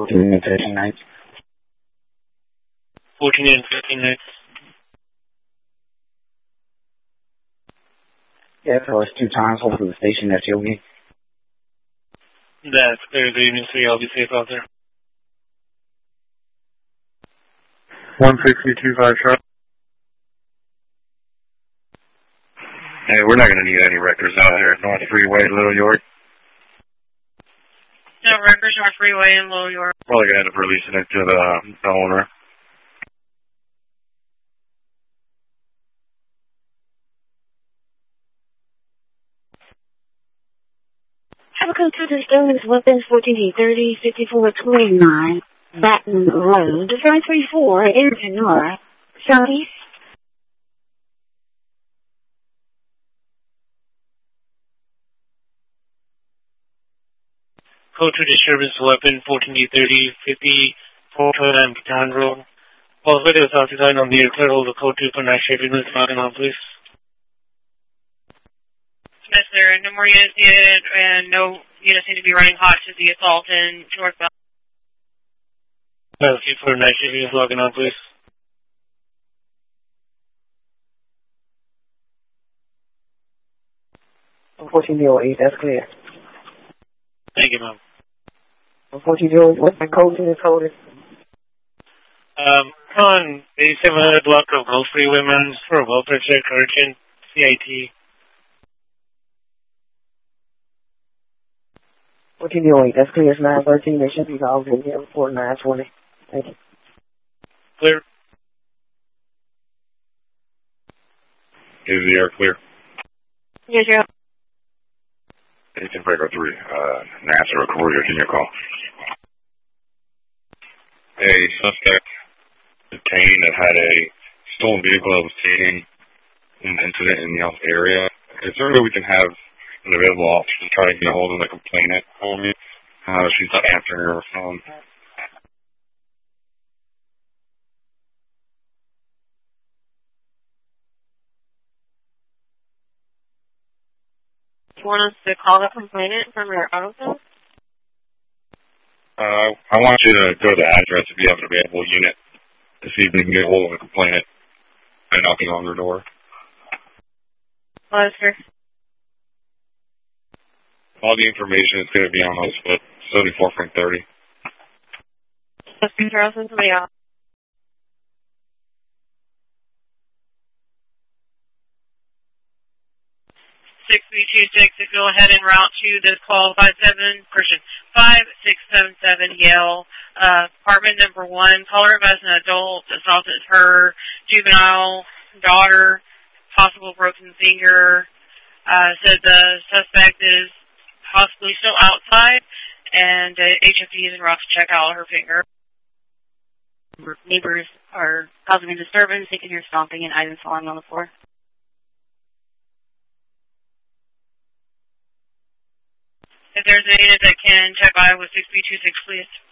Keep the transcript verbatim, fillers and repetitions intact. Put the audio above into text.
fourteen and fifteen nights. fourteen and fifteen nights. Yeah, so it's two times over to the station at Yogi. That's clear. The Union City, I'll be safe out there. one sixty two five sharp. Hey, we're not going to need any records out here at North Freeway, Little York. No records, North Freeway in Little York. Probably going to end up releasing it to the, the owner. Have a computer stolen weapons fourteen eight thirty fifty-four twenty-nine Baton Road, five three four North, Southeast. Code to disturbance weapon fourteen eight thirty fifty-four twenty-nine Baton Road. All videos outside on the air, hold the code two for night shift units logging on, please. Yes, sir. No more units needed, and no units need to be running hot to the assault in northbound. Thank you for night shift units logging on, please. fourteen oh eight, that's clear. Thank you, ma'am. fourteen oh eight, what's the code in this holder? Um, on eighty-seven hundred block of Gulf Freeway, man, for a welfare check, urgent, C I T. fourteen oh eight, that's clear, it's nine thirteen, they should be called in here before nine twenty. Thank you. Clear. Is the air clear? Yes, sir. eighteen Breaker three, uh, NASA or Courier, give me a call. A suspect detained that had a stolen vehicle that was taking an incident in the area. Is there a way we can have an available officer to try to get a hold of the complainant for me? Uh, she's not answering her phone. You want us to call the complainant from your auto phone? Uh, I want you to go to the address if you have an available unit to see if we can get a hold of the complainant by knocking on their door. Hello, sir. All the information is going to be on those foot, seventy-four Frank thirty. Mister Charleston, somebody else. six three two six, to go ahead and route to the call five seven, Christian, five six seven seven Yale, uh, apartment number one, caller as an adult, assaulted her juvenile daughter, possible broken finger, uh, said the suspect is possibly still outside, and uh, H F D is en route to check out her finger. Neighbors are causing a disturbance, they can hear stomping and items falling on the floor. If there's a unit that can check by with six three two six, please.